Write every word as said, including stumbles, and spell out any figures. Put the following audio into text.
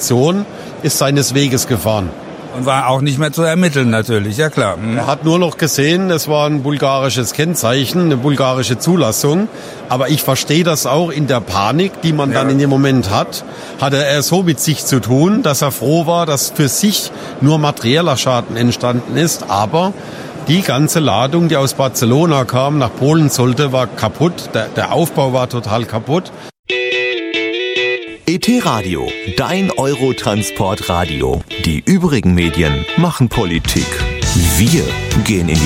Situation, ist seines Weges gefahren. Und war auch nicht mehr zu ermitteln natürlich, ja klar. Hm. Er hat nur noch gesehen, es war ein bulgarisches Kennzeichen, eine bulgarische Zulassung. Aber ich verstehe das auch in der Panik, die man ja. dann in dem Moment hat, hatte er so mit sich zu tun, dass er froh war, dass für sich nur materieller Schaden entstanden ist. Aber die ganze Ladung, die aus Barcelona kam, nach Polen sollte, war kaputt. Der, der Aufbau war total kaputt. E T Radio, dein Eurotransport-Radio. Die übrigen Medien machen Politik. Wir gehen in die